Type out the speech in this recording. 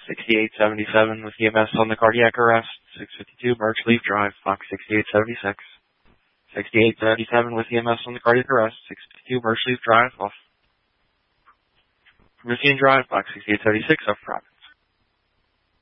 6877 with EMS on the cardiac arrest. 652 Birchleaf Drive, box 6876. 6877 with EMS on the cardiac arrest. 652 Birchleaf Drive, off Machine Drive, box 6876, up front.